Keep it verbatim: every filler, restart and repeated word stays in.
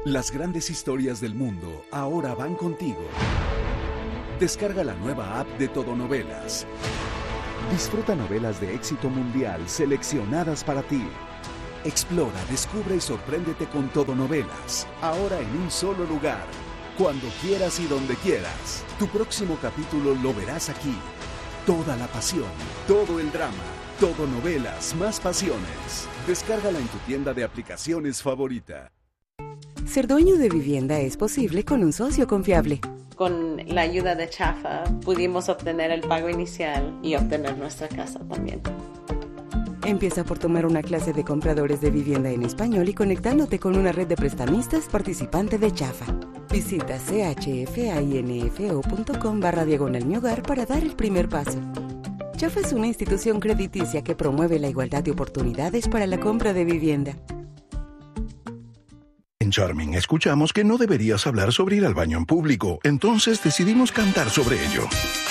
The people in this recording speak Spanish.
Las grandes historias del mundo ahora van contigo. Descarga la nueva app de Todonovelas. Disfruta novelas de éxito mundial seleccionadas para ti. Explora, descubre y sorpréndete con Todonovelas. Ahora en un solo lugar. Cuando quieras y donde quieras. Tu próximo capítulo lo verás aquí. Toda la pasión, todo el drama. Todonovelas más pasiones. Descárgala en tu tienda de aplicaciones favorita. Ser dueño de vivienda es posible con un socio confiable. Con la ayuda de Chafa pudimos obtener el pago inicial y obtener nuestra casa también. Empieza por tomar una clase de compradores de vivienda en español y conectándote con una red de prestamistas participante de Chafa. Visita chfainfo.com barra diagonal mi hogar para dar el primer paso. Chafa es una institución crediticia que promueve la igualdad de oportunidades para la compra de vivienda. En Charming escuchamos que no deberías hablar sobre ir al baño en público, entonces decidimos cantar sobre ello.